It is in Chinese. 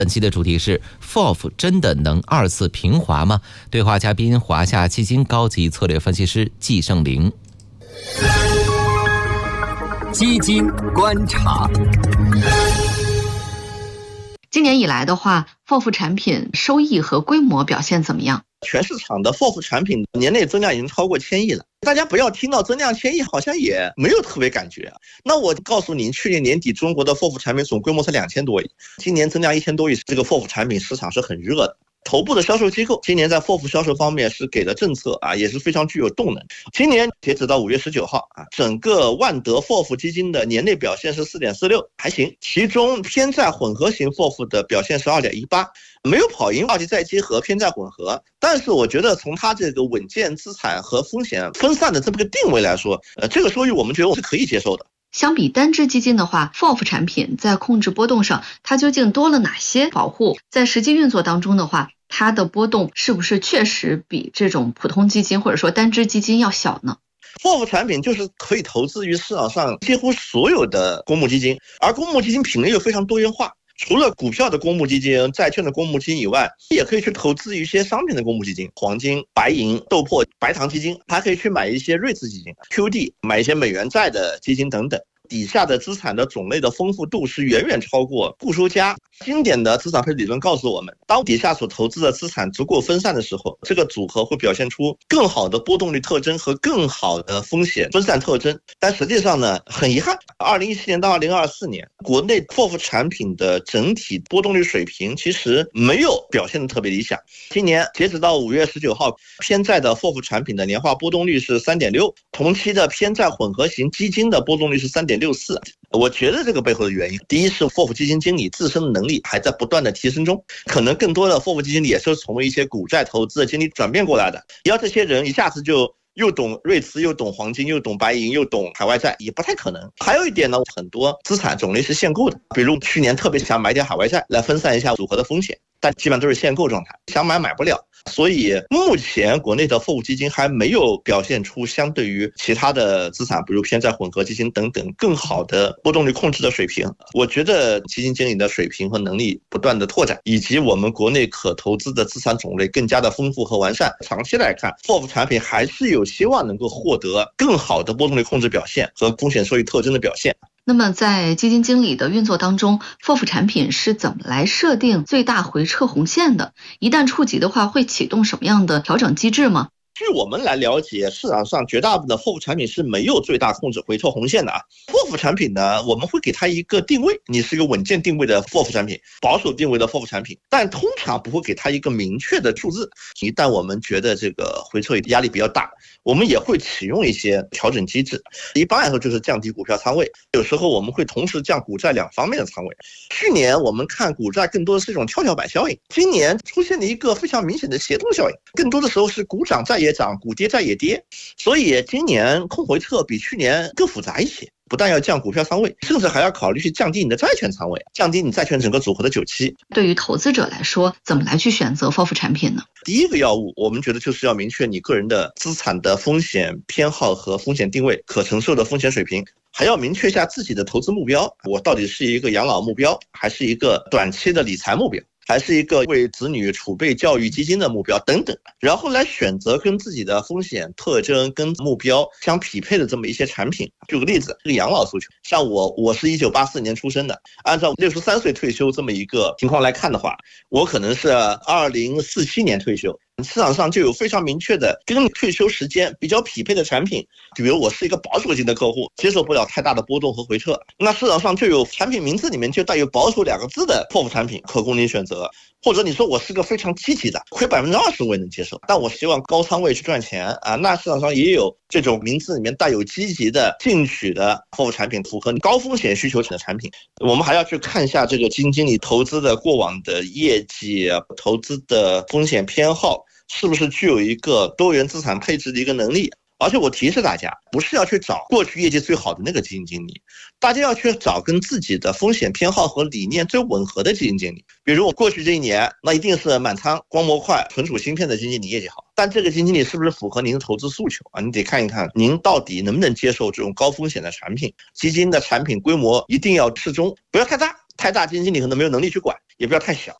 本期的主题是 FOF 真的能2次平滑吗？对话嘉宾华夏基金高级策略分析师季胜林。 基金观察。 今年以来的话 ，FOF 产品收益和规模表现怎么样？ 全市场的 FOF 产品年内增量已经超过1000亿了。大家不要听到增量1000亿好像也没有特别感觉。那我告诉您，去年年底中国的 FOF 产品总规模才2000多亿，今年增量1000多亿，这个 FOF 产品市场是很热的。头部的销售机构今年在 FOF 销售方面是给的政策也是非常具有动能。今年截止到5月19号整个万德 FOF 基金的年内表现是 4.46， 还行。其中偏债混合型 FOF 的表现是 2.18， 没有跑赢二级债结合偏债混合。但是我觉得从它这个稳健资产和风险分散的这么个定位来说，这个收益我们觉得是可以接受的。 相比单只基金的话 ，FOF 产品在控制波动上，它究竟多了哪些保护？在实际运作当中的话，它的波动是不是确实比这种普通基金或者说单只基金要小呢？ FOF 产品就是可以投资于市场上几乎所有的公募基金，而公募基金品类又非常多元化。除了股票的公募基金、债券的公募基金以外，也可以去投资一些商品的公募基金，黄金、白银、豆粕、白糖基金，还可以去买一些瑞士基金、QD， 买一些美元债的基金等等。底下的资产的种类的丰富度是远远超过固收加。经典的资产配置理论告诉我们，当底下所投资的资产足够分散的时候，这个组合会表现出更好的波动率特征和更好的风险分散特征。但实际上呢，很遗憾，2017年到2024年，国内 FOF 产品的整体波动率水平其实没有表现的特别理想。今年截止到5月19号，偏债的 FOF 产品的年化波动率是 3.6， 同期的偏债混合型基金的波动率是 3.64。我觉得这个背后的原因，第一是 FOF 基金经理自身的能力还在不断的提升中，可能更多的 FOF 基金理也是从一些股债投资的经理转变过来的。要这些人一下子就又懂瑞慈又懂黄金又懂白银又懂海外债也不太可能。还有一点呢，很多资产种类是限购的，比如去年特别想买点海外债来分散一下组合的风险，但基本上都是限购状态，想买买不了。所以目前国内的 FOF 基金还没有表现出相对于其他的资产，比如偏债混合基金等等更好的波动率控制的水平。我觉得基金经理的水平和能力不断的拓展，以及我们国内可投资的资产种类更加的丰富和完善，长期来看 FOF 产品还是有希望能够获得更好的波动率控制表现和风险收益特征的表现。 那么在基金经理的运作当中 ，FOF 产品是怎么来设定最大回撤红线的？一旦触及的话，会启动什么样的调整机制吗？ 据我们来了解，市场上绝大部分的 FOF 产品是没有最大控制回撤红线的FOF 产品呢，我们会给它一个定位，你是一个稳健定位的 FOF 产品，保守定位的 FOF 产品，但通常不会给它一个明确的数字。一旦我们觉得这个回撤压力比较大，我们也会启用一些调整机制。一般来说就是降低股票仓位，有时候我们会同时降股债两方面的仓位。去年我们看股债更多的是一种跷跷板效应，今年出现了一个非常明显的协同效应，更多的时候是股涨债也涨，股跌债也跌，所以今年控回撤比去年更复杂一些。不但要降股票仓位，甚至还要考虑去降低你的债券仓位，降低你债券整个组合的久期。 对于投资者来说，怎么来去选择 FOF 产品呢？ 第一个要务，我们觉得就是要明确你个人的资产的风险偏好和风险定位，可承受的风险水平，还要明确一下自己的投资目标，我到底是一个养老目标，还是一个短期的理财目标，还是一个为子女储备教育基金的目标等等，然后来选择跟自己的风险特征跟目标相匹配的这么一些产品。举个例子，这个养老诉求，像我是1984年出生的，按照63岁退休这么一个情况来看的话，我可能是2047年退休。市场上就有非常明确的跟退休时间比较匹配的产品，比如我是一个保守型的客户，接受不了太大的波动和回撤，那市场上就有产品名字里面就带有保守2个字的 FOF 产品可供你选择。或者你说我是个非常积极的，亏20%我也能接受，但我希望高仓位去赚钱那市场上也有这种名字里面带有积极的进取的 FOF 产品，符合高风险需求的产品。我们还要去看一下这个基金经理投资的过往的业绩，投资的风险偏好是不是具有一个多元资产配置的一个能力。而且我提示大家，不是要去找过去业绩最好的那个基金经理，大家要去找跟自己的风险偏好和理念最吻合的基金经理。比如我过去这一年，那一定是满仓光模块存储芯片的基金经理业绩好，但这个基金经理是不是符合您的投资诉求你得看一看您到底能不能接受这种高风险的产品。基金的产品规模一定要适中，不要太大太大基金经理可能没有能力去管，也不要太小。